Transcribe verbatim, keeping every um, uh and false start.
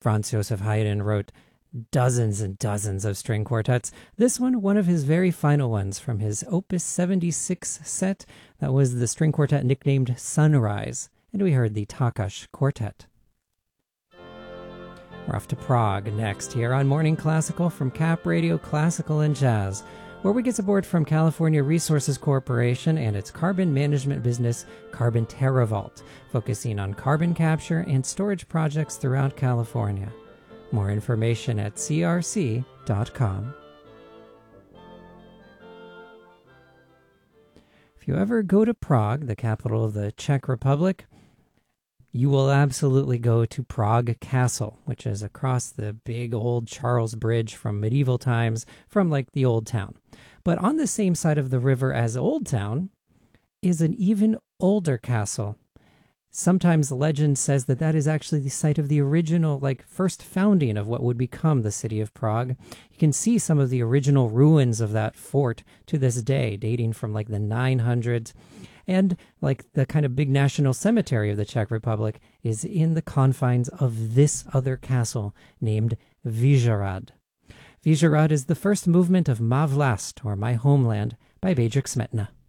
Franz Joseph Haydn wrote dozens and dozens of string quartets. This one, one of his very final ones from his Opus seventy-six set. That was the string quartet nicknamed Sunrise. And we heard the Takács Quartet. We're off to Prague next here on Morning Classical from Cap Radio Classical and Jazz, where we get support from California Resources Corporation and its carbon management business, Carbon TerraVault, focusing on carbon capture and storage projects throughout California. More information at c r c dot com. If you ever go to Prague, the capital of the Czech Republic, you will absolutely go to Prague Castle, which is across the big old Charles Bridge from medieval times, from like the Old Town. But on the same side of the river as Old Town is an even older castle. Sometimes legend says that that is actually the site of the original, like, first founding of what would become the city of Prague. You can see some of the original ruins of that fort to this day, dating from like the nine hundreds. And like the kind of big national cemetery of the Czech Republic is in the confines of this other castle named Vyšehrad. Vyšehrad is the first movement of Má vlast, or My Homeland, by Bedřich Smetana.